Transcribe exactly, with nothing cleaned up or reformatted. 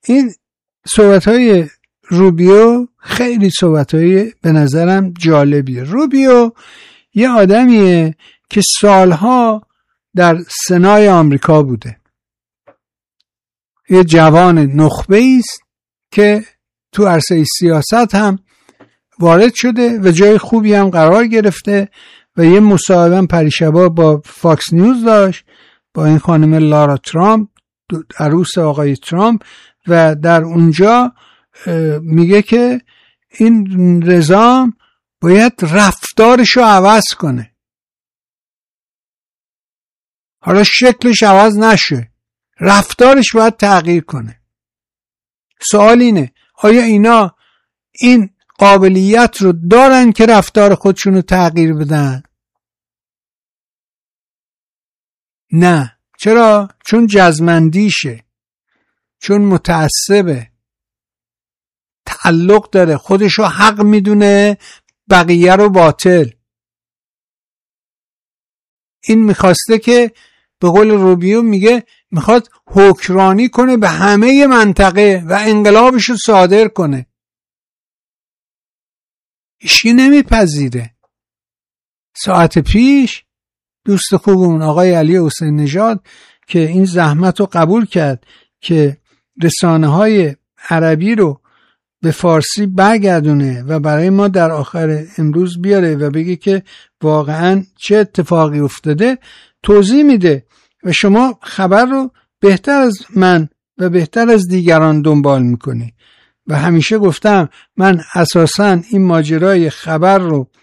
این صحبت‌های روبیو خیلی صحبت‌های به نظرم جالبیه. روبیو یه آدمیه که سالها در سنای آمریکا بوده، یه جوان نخبه‌ای است که تو عرصه سیاست هم وارد شده و جای خوبی هم قرار گرفته و یه مصاحبه پریشبا با فاکس نیوز داشت با این خانم لارا ترامپ، عروس آقای ترامپ، و در اونجا میگه که این نظام باید رفتارشو عوض کنه، حالا شکلش عوض نشه، رفتارش باید تغییر کنه. سوال اینه آیا اینا این قابلیت رو دارن که رفتار خودشون رو تغییر بدن؟ نه. چرا؟ چون جزمندیشه، چون متعصبه، تعلق داره، خودشو حق میدونه، بقیه رو باطل. این میخواسته که به قول روبیو میگه میخواد حکمرانی کنه به همه منطقه و انقلابش رو صادر کنه. ایشی نمیپذیره. ساعت پیش دوست خوبمون آقای علی حسین نژاد که این زحمت رو قبول کرد که رسانه های عربی رو به فارسی برگردونه و برای ما در آخر امروز بیاره و بگه که واقعا چه اتفاقی افتاده، توضیح میده و شما خبر رو بهتر از من و بهتر از دیگران دنبال میکنی. و همیشه گفتم من اساساً این ماجرای خبر رو